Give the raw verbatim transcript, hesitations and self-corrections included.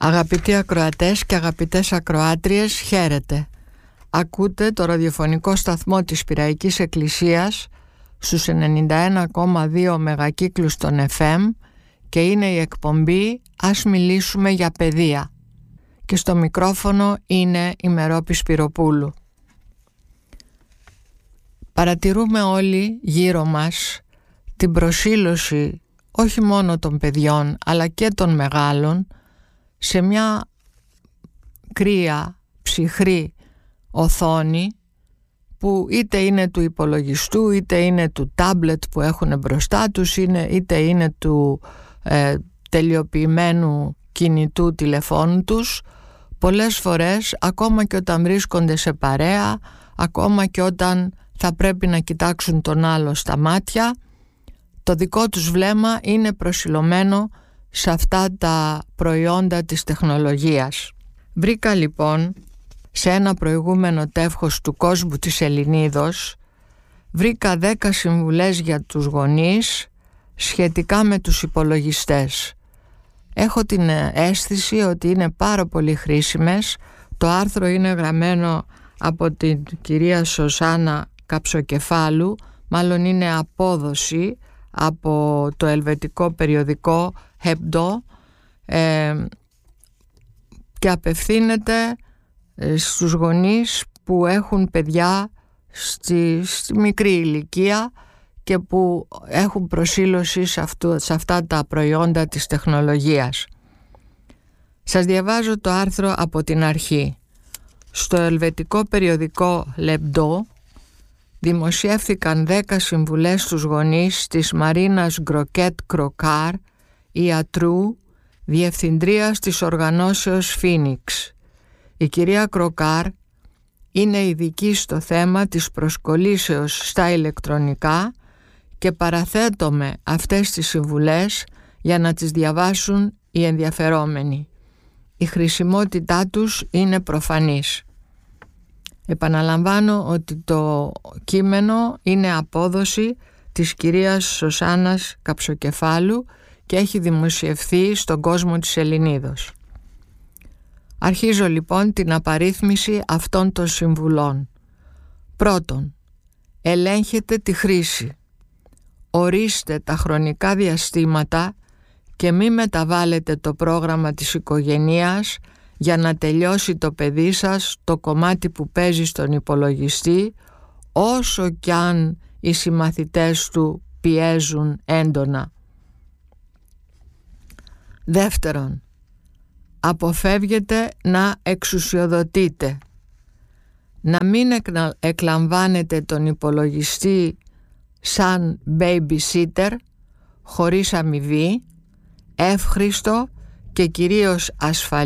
Αγαπητοί ακροατές και αγαπητές ακροάτριες, χαίρετε. Ακούτε το ραδιοφωνικό σταθμό της Πειραϊκής Εκκλησίας στους ενενήντα ένα κόμμα δύο μεγακύκλους των εφ εμ και είναι η εκπομπή «Ας μιλήσουμε για παιδεία». Και στο μικρόφωνο είναι η Μερόπη Σπυροπούλου. Παρατηρούμε όλοι γύρω μας την προσήλωση όχι μόνο των παιδιών αλλά και των μεγάλων σε μια κρύα, ψυχρή οθόνη που είτε είναι του υπολογιστού, είτε είναι του τάμπλετ που έχουν μπροστά τους, είτε είναι του ε, τελειοποιημένου κινητού τηλεφώνου τους. Πολλές φορές, ακόμα και όταν βρίσκονται σε παρέα, ακόμα και όταν θα πρέπει να κοιτάξουν τον άλλο στα μάτια, το δικό τους βλέμμα είναι προσιλωμένο σε αυτά τα προϊόντα της τεχνολογίας. Βρήκα λοιπόν σε ένα προηγούμενο τεύχος του κόσμου της Ελληνίδος, βρήκα δέκα συμβουλές για τους γονείς σχετικά με τους υπολογιστές. Έχω την αίσθηση ότι είναι πάρα πολύ χρήσιμες. Το άρθρο είναι γραμμένο από την κυρία Σωσάνα Καψοκεφάλου, μάλλον είναι απόδοση από το ελβετικό περιοδικό Hebdo ε, και απευθύνεται στους γονείς που έχουν παιδιά στη, στη μικρή ηλικία και που έχουν προσήλωση σε, αυτού, σε αυτά τα προϊόντα της τεχνολογίας. Σας διαβάζω το άρθρο από την αρχή. Στο ελβετικό περιοδικό Hebdo δημοσιεύθηκαν δέκα συμβουλές στους γονείς της Μαρίνας Γκροκέτ Κροκάρ, ιατρού, διευθυντρίας της οργανώσεως Φίνιξ. Η κυρία Κροκάρ είναι ειδική στο θέμα της προσκολήσεως στα ηλεκτρονικά και παραθέτουμε αυτές τις συμβουλές για να τις διαβάσουν οι ενδιαφερόμενοι. Η χρησιμότητά τους είναι προφανής. Επαναλαμβάνω ότι το κείμενο είναι απόδοση της κυρίας Σωσάνας Καψοκεφάλου και έχει δημοσιευθεί στον κόσμο της Ελληνίδος. Αρχίζω λοιπόν την απαρίθμηση αυτών των συμβουλών. Πρώτον, ελέγχετε τη χρήση. Ορίστε τα χρονικά διαστήματα και μη μεταβάλλετε το πρόγραμμα της οικογένειας για να τελειώσει το παιδί σας το κομμάτι που παίζει στον υπολογιστή, όσο κι αν οι συμμαθητές του πιέζουν έντονα. Δεύτερον, αποφεύγετε να εξουσιοδοτείτε. Να μην εκλαμβάνετε τον υπολογιστή σαν babysitter, χωρίς αμοιβή, εύχριστο και κυρίως ασφαλή